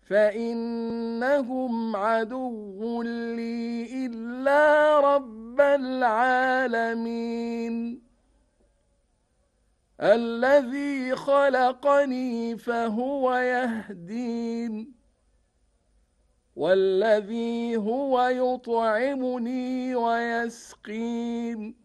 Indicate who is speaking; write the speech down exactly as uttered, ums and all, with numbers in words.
Speaker 1: فإنهم عدو لي إلا رب العالمين الذي خلقني فهو يهدين والذي هو يطعمني ويسقين